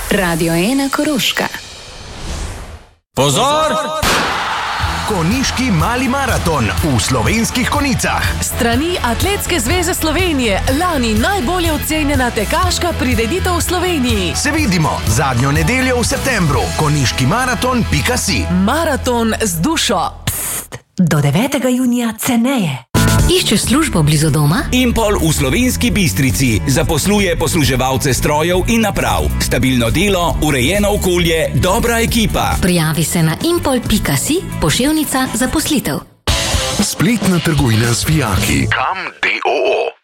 Radio 1 Koroška. Pozor! Konjiški mali maraton v Slovenskih Konjicah. Strani Atletske zveze Slovenije lani najbolje ocenjena tekaška prireditev v Sloveniji. Se vidimo zadnjo nedeljo v septembru. Konjiškimaraton.si. Maraton z dušo. Pst, do 9. junija ceneje. Iščeš službo blizu doma? Impol v Slovenski Bistrici zaposluje posluževalce strojev in naprav. Stabilno delo, urejeno okolje, dobra ekipa. Prijavi se na impol.si, poševnica zaposlitev. Spletna trgovina z vijaki. Kam.de